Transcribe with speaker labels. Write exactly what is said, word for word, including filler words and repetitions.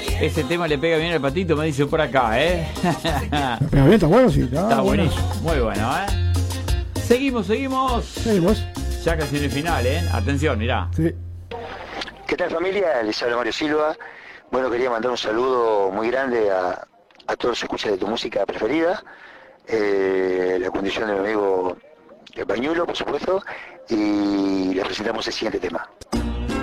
Speaker 1: Ese tema le pega bien al patito, me dice por acá, ¿eh?
Speaker 2: ¿Le pega bien? ¿Está bueno? Sí, está,
Speaker 1: Está
Speaker 2: bueno.
Speaker 1: buenísimo, muy bueno, ¿eh? Seguimos, seguimos.
Speaker 2: Seguimos.
Speaker 1: Ya casi en el final, ¿eh? Atención, mirá.
Speaker 2: Sí.
Speaker 3: ¿Qué tal, familia? Les habla Mario Silva. Bueno, quería mandar un saludo muy grande a, a todos los escuchas de tu música preferida. Eh, la condición de mi amigo El Pañuelo, por supuesto. Y les presentamos el siguiente tema.